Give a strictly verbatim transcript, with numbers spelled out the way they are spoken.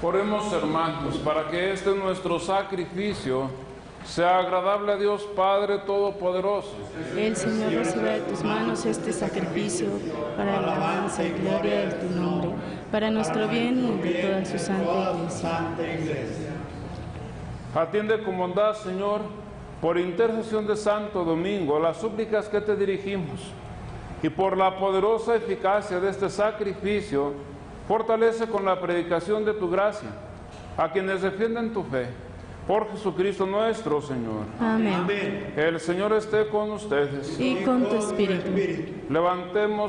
Oremos, hermanos, para que este nuestro sacrificio sea agradable a Dios Padre Todopoderoso. El Señor reciba de tus manos este sacrificio para la alabanza y gloria de tu nombre, para nuestro bien y el de toda su santa Iglesia. Atiende con bondad, Señor, por intercesión de Santo Domingo, las súplicas que te dirigimos, y por la poderosa eficacia de este sacrificio, fortalece con la predicación de tu gracia a quienes defienden tu fe. Por Jesucristo nuestro Señor. Amén. El Señor esté con ustedes. Y con tu espíritu. Levantemos